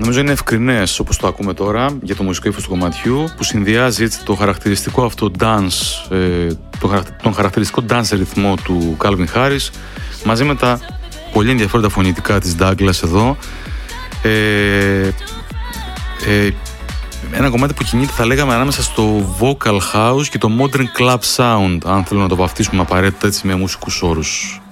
Νομίζω είναι ευκρινές όπως το ακούμε τώρα για το μουσικό ύφος του κομματιού, που συνδυάζει έτσι το χαρακτηριστικό αυτό dance, τον χαρακτηριστικό dance ρυθμό του Calvin Harris μαζί με τα πολύ ενδιαφέροντα φωνητικά της Douglas εδώ. Ένα κομμάτι που κινείται, θα λέγαμε, ανάμεσα στο vocal house και το modern club sound, αν θέλω να το βαφτίσουμε απαραίτητα έτσι με μουσικούς όρους.